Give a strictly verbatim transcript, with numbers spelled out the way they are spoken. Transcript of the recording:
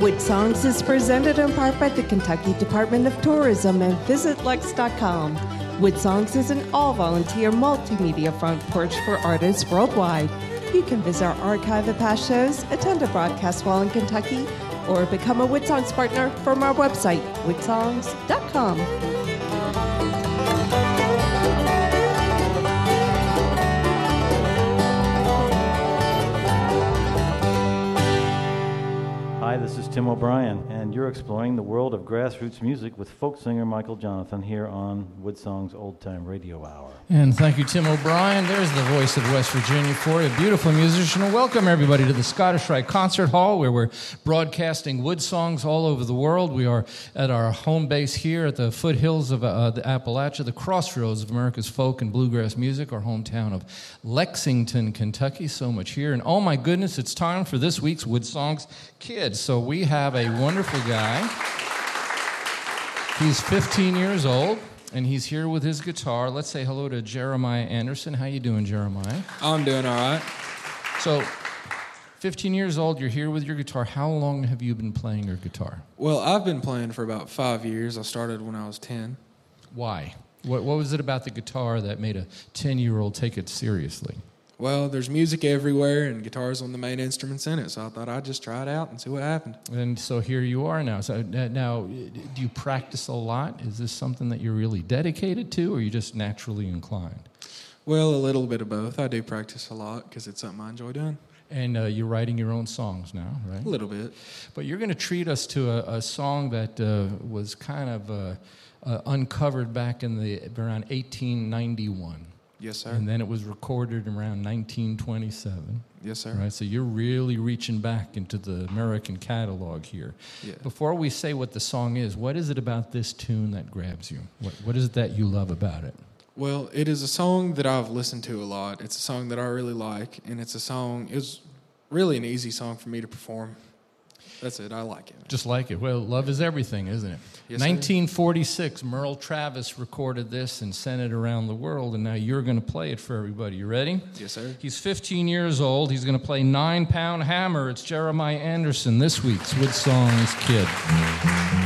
Wood Songs is presented in part by the Kentucky Department of Tourism and visit lex dot com. Wood Songs is an all-volunteer multimedia front porch for artists worldwide. You can visit our archive of past shows, attend a broadcast while in Kentucky, or become a Wood Songs partner from our website, wood songs dot com. Hi, this is Tim O'Brien, and you're exploring the world of grassroots music with folk singer Michael Jonathan here on Wood Songs Old Time Radio Hour. And thank you, Tim O'Brien. There's the voice of West Virginia for you, a beautiful musician. And welcome, everybody, to the Scottish Rite Concert Hall, where we're broadcasting Wood Songs all over the world. We are at our home base here at the foothills of uh, the Appalachia, the crossroads of America's folk and bluegrass music, our hometown of Lexington, Kentucky. So much here. And oh, my goodness, it's time for this week's Wood Songs Kids. So we have a wonderful guy. He's fifteen years old, and he's here with his guitar. Let's say hello to Jeremiah Anderson. How you doing, Jeremiah? I'm doing all right. So, fifteen years old, you're here with your guitar. How long have you been playing your guitar? Well, I've been playing for about five years. I started when I was ten. Why? What, what was it about the guitar that made a ten-year-old take it seriously? Well, there's music everywhere, and guitar's one of the main instruments in it, so I thought I'd just try it out and see what happened. And so here you are now. So now, do you practice a lot? Is this something that you're really dedicated to, or are you just naturally inclined? Well, a little bit of both. I do practice a lot because it's something I enjoy doing. And uh, you're writing your own songs now, right? A little bit. But you're going to treat us to a, a song that uh, was kind of uh, uh, uncovered back in the around eighteen ninety-one. Yes, sir. And then it was recorded around nineteen twenty-seven. Yes, sir. Right, so you're really reaching back into the American catalog here. Yeah. Before we say what the song is, what is it about this tune that grabs you? What, what is it that you love about it? Well, it is a song that I've listened to a lot. It's a song that I really like, and it's a song, it's really an easy song for me to perform. That's it. I like it. Just like it. Well, love is everything, isn't it? Yes, nineteen forty-six, Merle Travis recorded this and sent it around the world, and now you're going to play it for everybody. You ready? Yes, sir. He's fifteen years old. He's going to play Nine Pound Hammer. It's Jeremiah Anderson, this week's Wood Songs Kid.